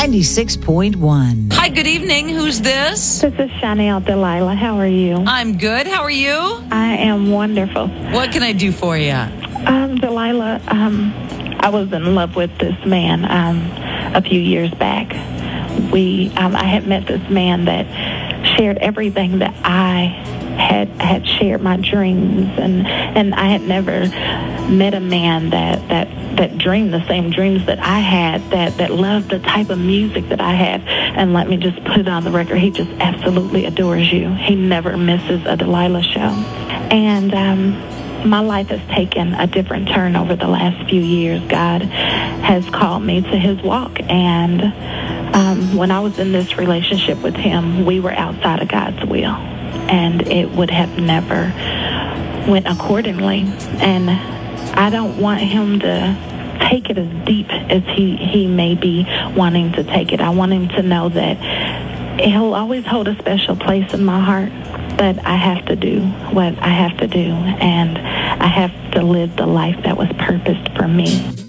96.1. Hi, good evening. Who's this? This is Chanel Delilah. How are you? I'm good. How are you? I am wonderful. What can I do for you? Delilah, I was in love with this man a few years back. I had met this man that shared everything that I had shared, my dreams, and I had never met a man that dreamed the same dreams that I had, that loved the type of music that I had. And let me just put it on the record, he just absolutely adores you. He never misses a Delilah show. And my life has taken a different turn over the last few years. God has called me to his walk, and when I was in this relationship with him, we were outside of God's will, and it would have never went accordingly. And I don't want him to take it as deep as he may be wanting to take it. I want him to know that he'll always hold a special place in my heart, but I have to do what I have to do, and I have to live the life that was purposed for me.